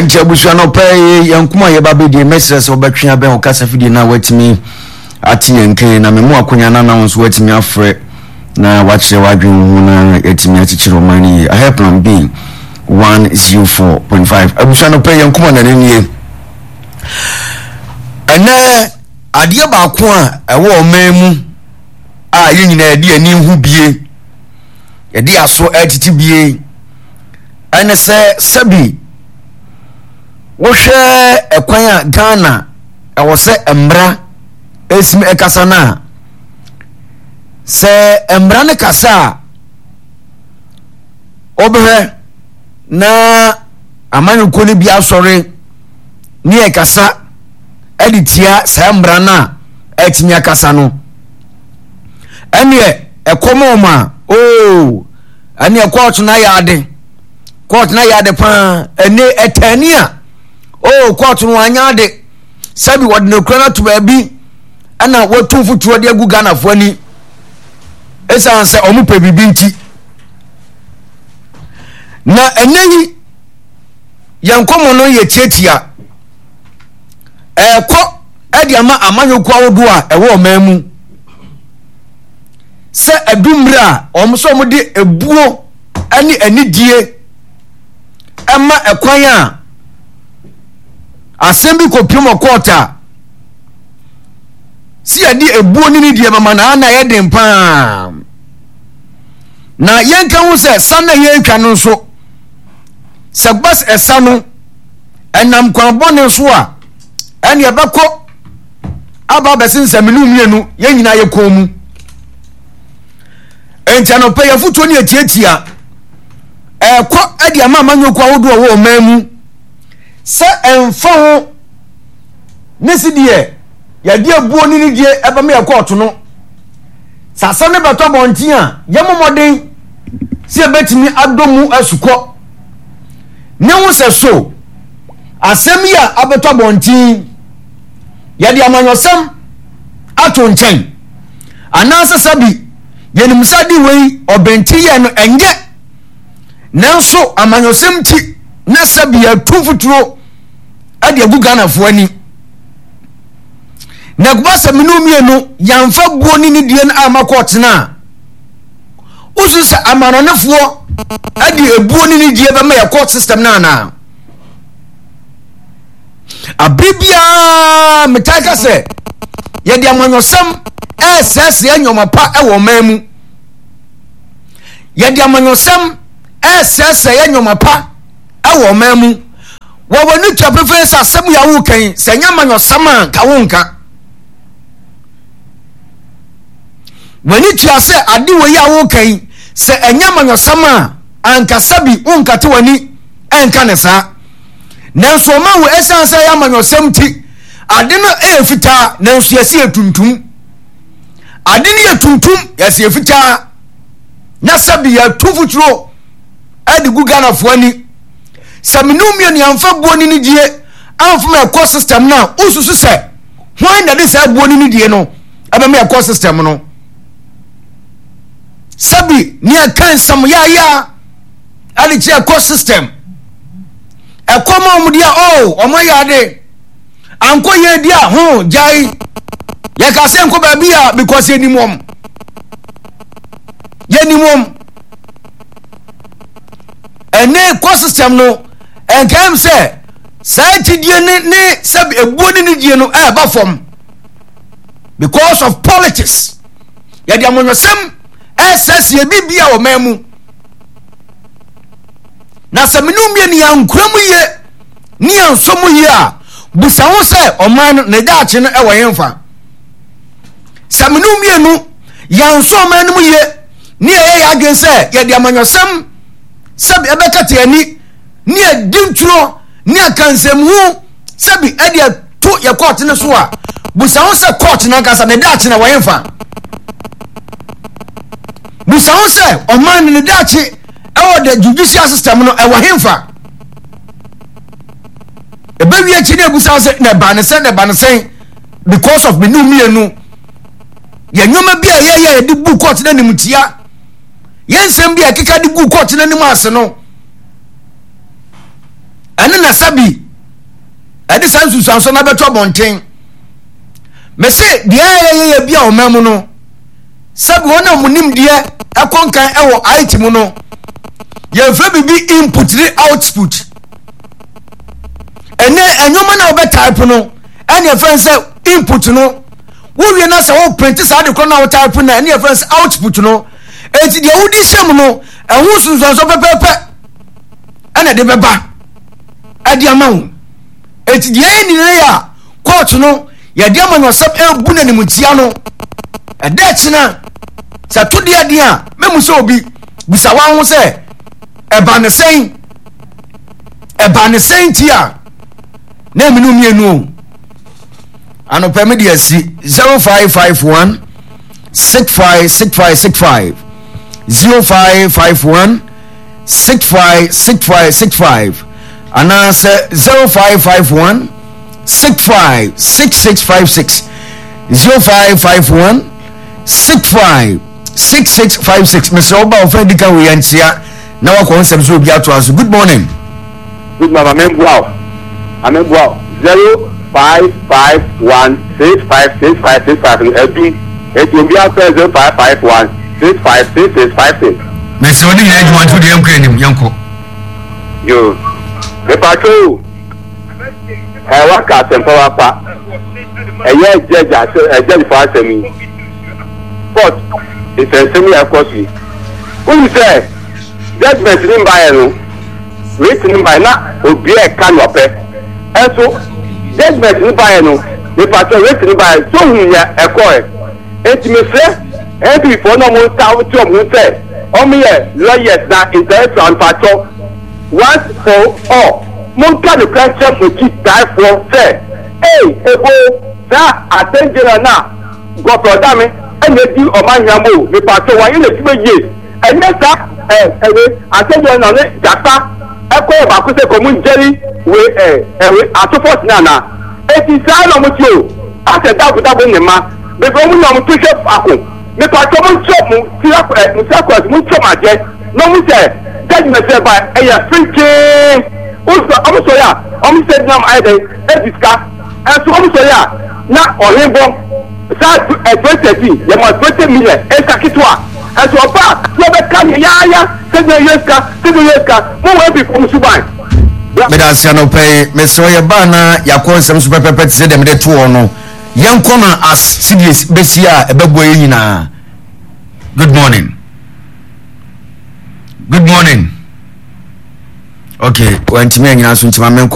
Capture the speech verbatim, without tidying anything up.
enti abusua no pay yankuma ye ba be di message obetwe ben okasa fidi na watimi ati yenke na memu akonya na na nso watimi afre na wache wadwen hu na etimi achichiro mani a help plan B one oh four point five abusua no pay yankuma na nie ene ade ba ko a ewo omemu a yenyina ade ani hu bie yede aso atiti bie ene se sabi wohwe ekwan a Ghana ewo se embra esim ekasa na se embra ne kasa obehwe na amanu ko ni bia sore ni ekasa editia se embra na etinya kasa no ene ekomo ma oh ene ekwoto na yade court na yade pa ene etania oh court no anya de sabi wode no kra na to baabi ana wotu futuo de agu Ghana fo ani esan se omupe bibi nti na eneyi yankomo no ye tietia eko edi ama amanyoku awodo a ewo mamu se edumra omso mo de ebuo ani anidie ema ekwan a asembi kopimo quarter si adi ebuo ni die mama na na ye den pa na yenka hu se sana yenka no so se bas esano enam kwan bone so a ene yebeko aba besin saminu mienu yenyina ye komu entiano pe yafuto ni etietia eko adi ama manyoku awodo wo mamu se emfa ho nesidie yadi abuo ni die eba me yakoto no sasa ne beto bontin a yemomoden si ebetimi adomu asuko ne wo se so asemi a abeto bontin yadi amanyosam ato nchen anasa sabi yenim sadi wei obenti ye no enye nanso amanyosam ti na sabi ya tufuturo ade agu Ghana fo ani na gbasa minumie no yamfa buo ni ni die na amakot na ususa amanonefo ade ebuo ni ni die ba ma ya court system na na abibia metaka se ye de amanyosam esese anyoma pa ewo mamu ye de amanyosam esese anyoma pa ewo mamu wo woni twa preference asem ya wo kan se nyamanyosam an ka wonka woni twa se ade wo ya wo kan se enyamanyosam an ka sabi wonka te woni enka ne sa nanso ma wo esansa ya manyosam ti ade no e fita nanso yesi etuntum ade ne etuntum yesi efita na sabi ya tufuturo ade gu Ghana fo ani saminumio ni amfa buoni ni die amfa ecosystem system na ususu se hwan na de se buoni ni die no aba me ecosystem system no sabi ni akan sam ya ya ali che ecosystem system ekoma omudia oh omo ya de anko ye dia ho jai ye ka se nko ba bia because ye ni mom ye ni mom ene ecosystem system no enkam se santi die ne ne sabi ebuoni ni die no e ba fom because of politics ya dia monwesem ss ye bibia o mamu na saminumie ni yankuramu ye ni ansomu ye a busawo se oman ne daache no e wo yemfa saminumie no yanso man mu ye ni ye ya gen se ye dia monwesem sabi ebekate ani ni adinturo ni akansem hu sabi ade to ye court ne so a busawo se court na kasa ne daache na wo yemfa busawo se oman ne daache ewo the judicial system no ewo hemfa ebe wi echi na busawo se na ba ne se na ba ne se because of minumie no ye nyoma bia ye ye de bu court na nimtia ye nsem bia keka de bu court na nimu ase no ane na sabi edi san susuanso na beto bonten me se de ayeye bia o mamu no sabi wona munim de akonkan ewo item no ye fa bibi input ni output ene enyoma na obe type no ene e friend say input no wo wie na say wo print say de ko na wo type na ene e friend say output no enti de wo di hyem no ehun susuanso pepepe ene de beba ade amawo enti de eni ne ya court no ye de amawo sab ebu na nimutia no ede china sa to dia dia memu so obi busa wan ho se eba ne sen eba ne sen tia na minu mienu ano peme dia si zero five five one six five six five six five zero five five one six five six five six five ana se zero five five one six five six six five six zero five five one six five six six five six. Mister Oba Ofendika we yantia na wa ko nsem so bia to aso. Good morning. Good morning. Amen wow. Amen wow. zero five five one six five six five six five ebi it will be after zero five five one six five six six five six. Mister Odi na you want to dem kwenim yanko. Yo. Me patrol. Eh wa ka tempo wa pa. Eye jeja e je for asemi. But it's a semi akosi. Who you say? Judgment in by no. Written by na obi e kan ope. Eso judgment in by no. The pastor written by so hu ya ekoi. Enti me fre, enti for no mo ta wuti o mo say. O me ye lawyers na intellectual and pastor once for all. Mo ka the question for keep die for say. Hey, ebo sa attention na go for dame. And they do Omanyamo, the pastor, why in the two years. And next up, I tell you, on it, Jata, Echo Bakuse Common Jerry, with a support Nana. It is all on you. I said that without the man. The woman on two shop, the pastor won't chop Musakos, Muchamaje. No, we say, judgment said by a free king. Also, I'm sorry, I'm saying now, I discuss. And so I'm sorry, not on him. That twenty you must twenty million extra kitwa and so far you be come ya ya seven years ka seven years ka mo we be from Suban me da sia no pay me so ye ba na ya ko nsem so pepepet se dem de to no yen ko na as serious besia e bebo ye nyina. Good morning. Good morning. Okay, when timi nyina so ntima me